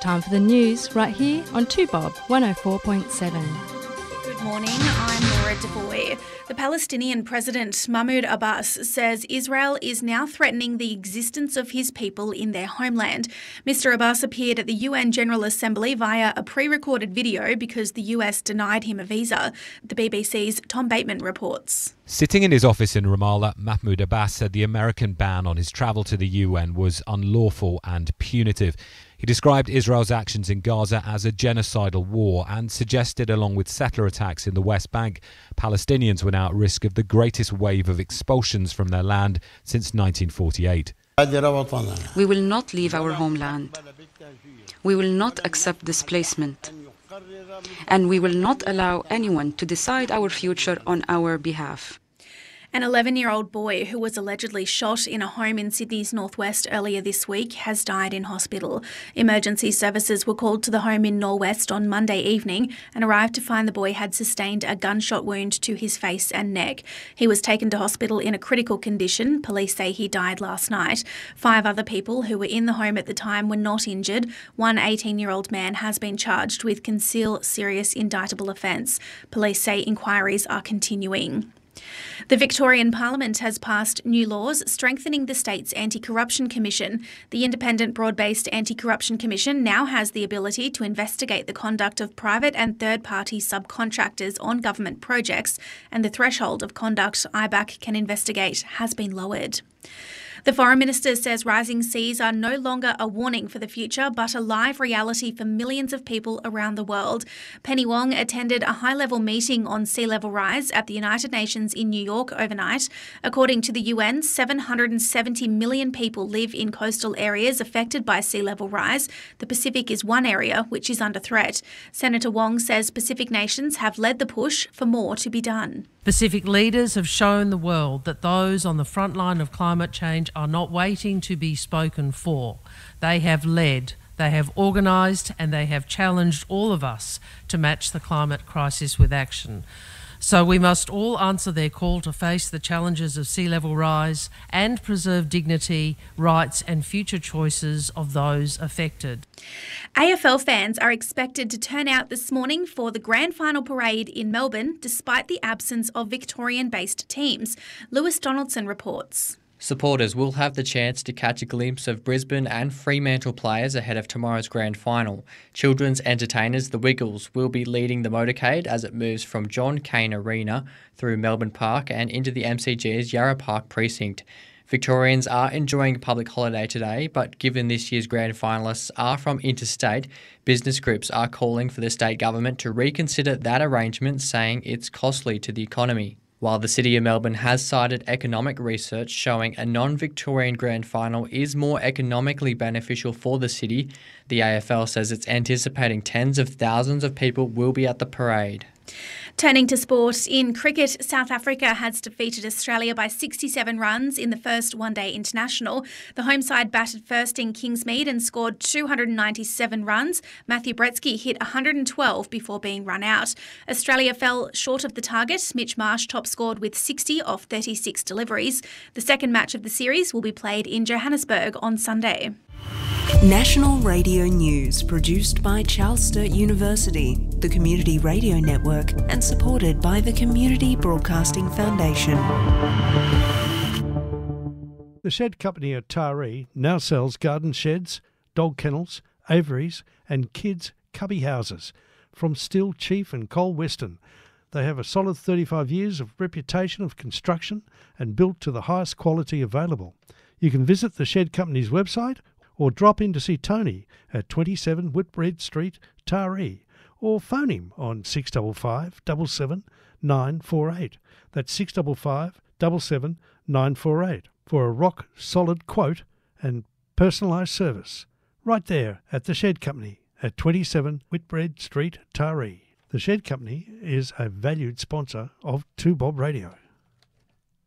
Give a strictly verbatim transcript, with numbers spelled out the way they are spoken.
Time for the news right here on two Bob one oh four point seven. Good morning, I'm Laura Devoy. The Palestinian President Mahmoud Abbas says Israel is now threatening the existence of his people in their homeland. Mister Abbas appeared at the U N General Assembly via a pre-recorded video because the U S denied him a visa. The B B C's Tom Bateman reports. Sitting in his office in Ramallah, Mahmoud Abbas said the American ban on his travel to the U N was unlawful and punitive. He described Israel's actions in Gaza as a genocidal war and suggested, along with settler attacks in the West Bank, Palestinians were now at risk of the greatest wave of expulsions from their land since nineteen forty-eight. We will not leave our homeland. We will not accept displacement. And we will not allow anyone to decide our future on our behalf. An eleven-year-old boy who was allegedly shot in a home in Sydney's northwest earlier this week has died in hospital. Emergency services were called to the home in Norwest on Monday evening and arrived to find the boy had sustained a gunshot wound to his face and neck. He was taken to hospital in a critical condition. Police say he died last night. Five other people who were in the home at the time were not injured. One eighteen-year-old man has been charged with conceal serious indictable offence. Police say inquiries are continuing. The Victorian Parliament has passed new laws strengthening the state's Anti-Corruption Commission. The independent broad-based Anti-Corruption Commission now has the ability to investigate the conduct of private and third-party subcontractors on government projects, and the threshold of conduct I B A C can investigate has been lowered. The Foreign Minister says rising seas are no longer a warning for the future, but a live reality for millions of people around the world. Penny Wong attended a high-level meeting on sea level rise at the United Nations in New York overnight. According to the U N, seven hundred seventy million people live in coastal areas affected by sea level rise. The Pacific is one area which is under threat. Senator Wong says Pacific nations have led the push for more to be done. Pacific leaders have shown the world that those on the front line of climate change are not waiting to be spoken for. They have led, they have organised, and they have challenged all of us to match the climate crisis with action. So we must all answer their call to face the challenges of sea level rise and preserve dignity, rights and future choices of those affected. A F L fans are expected to turn out this morning for the grand final parade in Melbourne despite the absence of Victorian-based teams. Lewis Donaldson reports. Supporters will have the chance to catch a glimpse of Brisbane and Fremantle players ahead of tomorrow's grand final. Children's entertainers, the Wiggles, will be leading the motorcade as it moves from John Cain Arena through Melbourne Park and into the M C G's Yarra Park precinct. Victorians are enjoying a public holiday today, but given this year's grand finalists are from interstate, business groups are calling for the state government to reconsider that arrangement, saying it's costly to the economy. While the City of Melbourne has cited economic research showing a non-Victorian grand final is more economically beneficial for the city, the A F L says it's anticipating tens of thousands of people will be at the parade. Turning to sport, in cricket, South Africa has defeated Australia by sixty-seven runs in the first one-day international. The home side batted first in Kingsmead and scored two hundred ninety-seven runs. Matthew Bretsky hit one hundred twelve before being run out. Australia fell short of the target. Mitch Marsh top-scored with sixty off thirty-six deliveries. The second match of the series will be played in Johannesburg on Sunday. National Radio News, produced by Charles Sturt University, the Community Radio Network, and supported by the Community Broadcasting Foundation. The shed company at Taree now sells garden sheds, dog kennels, aviaries and kids' cubby houses from Still, Chief and Cole Weston. They have a solid thirty-five years of reputation of construction and built to the highest quality available. You can visit the shed company's website or drop in to see Tony at twenty-seven Whitbread Street, Taree, or phone him on six five five, seven seven, nine four eight. That's six five five, seven seven, nine four eight for a rock-solid quote and personalised service. Right there at the Shed Company at twenty-seven Whitbread Street, Taree. The Shed Company is a valued sponsor of two Bob Radio.